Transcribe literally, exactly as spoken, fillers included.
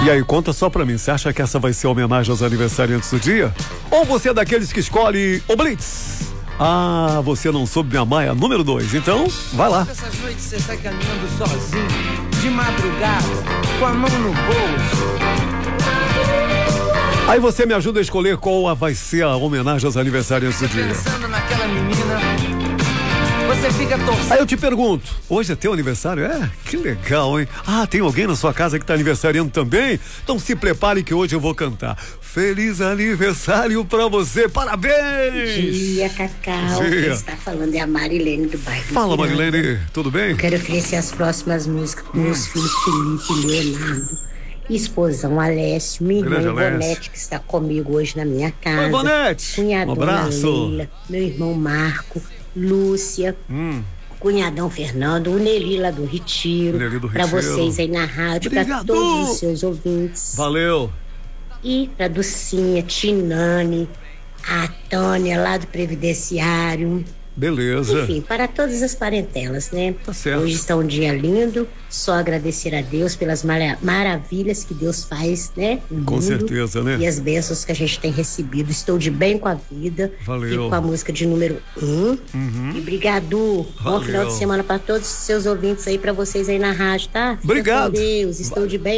E aí, conta só pra mim, você acha que essa vai ser a homenagem aos aniversariantes do dia? Ou você é daqueles que escolhe o Blitz? Ah, você não soube me amar, é a número dois, então vai lá. Essas noites você sai caminhando sozinho, de madrugada, com a mão no bolso. Aí você me ajuda a escolher qual vai ser a homenagem aos aniversariantes do dia. Pensando naquela menina, você fica torcendo. Aí eu te pergunto, hoje é teu aniversário? É? Que legal, hein? Ah, tem alguém na sua casa que tá aniversariando também? Então se prepare que hoje eu vou cantar. Feliz aniversário pra você, parabéns! Bom dia, Cacau. Dia. Quem está falando é a Marilene do bairro. Fala, Marilene, tudo bem? Eu quero oferecer as próximas músicas para meus filhos Felipe, Leonardo, esposão Alessio, minha irmã Grande Alessio. Ivonete, que está comigo hoje na minha casa. Oi, Ivonete. Cunhadona Um abraço. Leila, meu irmão Marco, Lúcia, Hum. cunhadão Fernando, o Nelly lá do Retiro, Nelly do para Retiro. vocês aí na rádio, para Obrigado. todos os seus ouvintes. Valeu. E para Ducinha, Tinane, a Tânia lá do Previdenciário. Beleza. Enfim, para todas as parentelas, né? Tá certo. Hoje está um dia lindo, só agradecer a Deus pelas mara- maravilhas que Deus faz, né? no Com mundo, certeza, né? E as bênçãos que a gente tem recebido. Estou de bem com a vida. Valeu. Fico com a música de número um. Uhum. E obrigado. Valeu. Bom final de semana para todos os seus ouvintes aí, para vocês aí na rádio, tá? Fica Obrigado. com Deus. Estou de bem